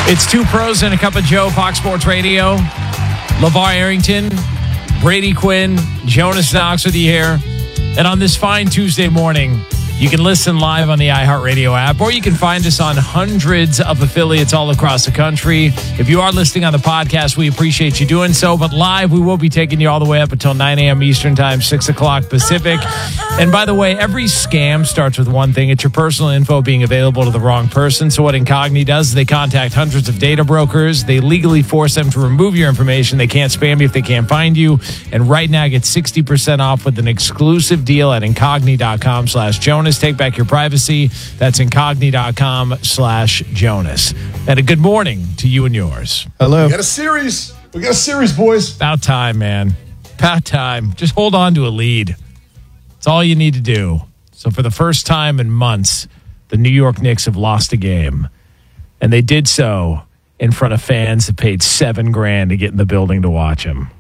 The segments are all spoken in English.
It's Two Pros and a Cup of Joe, Fox Sports Radio. LeVar Arrington, Brady Quinn, Jonas Knox with you here. And on this fine Tuesday morning, you can listen live on the iHeartRadio app, or you can find us on hundreds of affiliates all across the country. If you are listening on the podcast, we appreciate you doing so. But live, we will be taking you all the way up until 9 a.m. Eastern Time, 6 o'clock Pacific. And by the way, every scam starts with one thing. It's your personal info being available to the wrong person. So what Incogni does is they contact hundreds of data brokers. They legally force them to remove your information. They can't spam you if they can't find you. And right now, get 60% off with an exclusive deal at Incogni.com/Jonas. Take back your privacy. That's Incogni.com/Jonas. And a good morning to you and yours. Hello. We got a series, boys. About time, man. About time. Just hold on to a lead. It's all you need to do. So for the first time in months, the New York Knicks have lost a game. And they did so in front of fans that paid $7,000 to get in the building to watch them.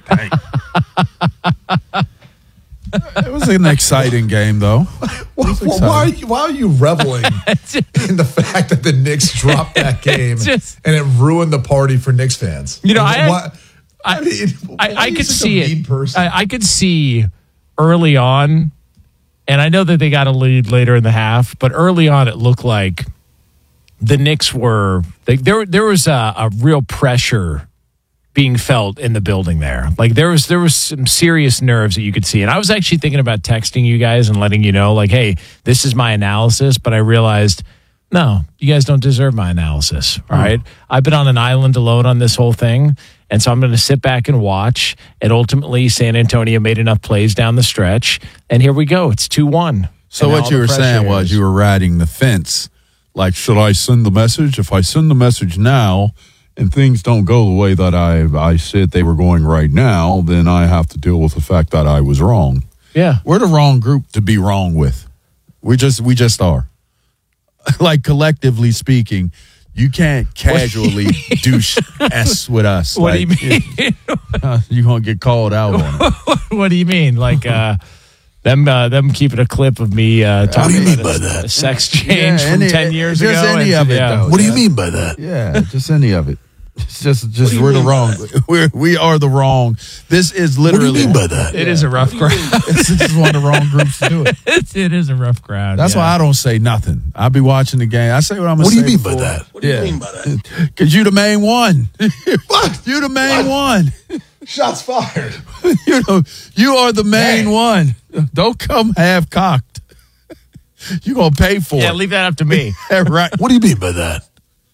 It was an exciting game, though. Why are you reveling in the fact that the Knicks dropped that game and it ruined the party for Knicks fans? You know, I could see it. I could see early on, and I know that they got a lead later in the half, but early on it looked like the Knicks were there was a real pressure being felt in the building there. Like there was some serious nerves that you could see. And I was actually thinking about texting you guys and letting you know, like, hey, this is my analysis, but I realized, no, you guys don't deserve my analysis. All right. I've been on an island alone on this whole thing. And so I'm going to sit back and watch. And ultimately, San Antonio made enough plays down the stretch. And here we go. It's 2-1. So what you were saying was you were riding the fence. Like, should I send the message? If I send the message now and things don't go the way that I said they were going right now, then I have to deal with the fact that I was wrong. Yeah. We're the wrong group to be wrong with. We just are. Like, collectively speaking, you can't casually douche S with us. What like, do you mean? You're going to get called out on it. What do you mean? Like, them keeping a clip of me talking about a sex change from 10 years ago? Just any of it, though. What do you mean by that? Yeah, just any of it. It's just we're the wrong. We are the wrong. This is literally. What do you mean by that? It is a rough crowd. This is one of the wrong groups to do it. It is a rough crowd. That's why I don't say nothing. I'll be watching the game. I say what I'm going to say. What do you mean by that? What do you mean by that? Because you the main one. What? You the main one. Shots fired. You are the main one. Don't come half cocked. You're going to pay for it. Yeah, leave that up to me. Right. What do you mean by that?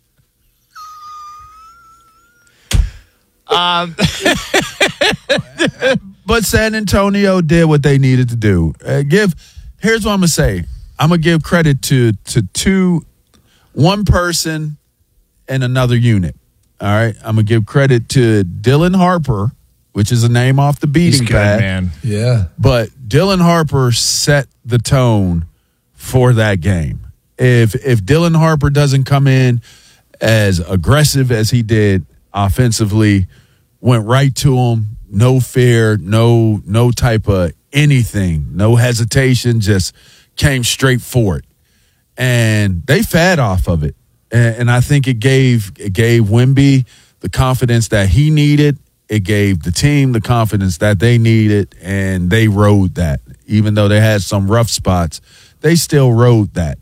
But San Antonio did what they needed to do. Here's what I'm going to say. I'm going to give credit to one person and another unit. All right. I'm going to give credit to Dylan Harper, which is a name off the beating pad. Man. Yeah. But Dylan Harper set the tone for that game. If Dylan Harper doesn't come in as aggressive as he did offensively, went right to him, no fear, no type of anything, no hesitation, just came straight for it. And they fed off of it. And I think it gave Wemby the confidence that he needed. It gave the team the confidence that they needed, and they rode that. Even though they had some rough spots, they still rode that.